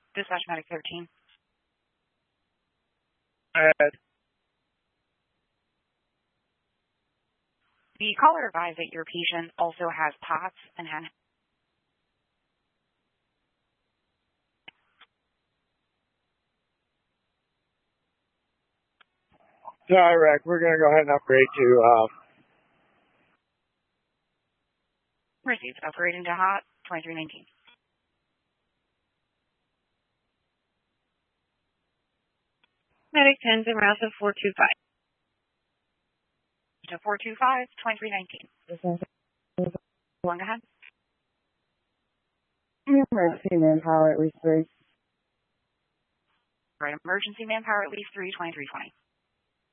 Dispatch Medic 13. The caller advised that your patient also has POTS and had. Direct. We're going to go ahead and upgrade to. Received. Upgrading to HOT 2319. Medic 10's en route to 425. To 425 2319. Going ahead. Emergency manpower at least 3. Right. Emergency manpower at least 3 2320.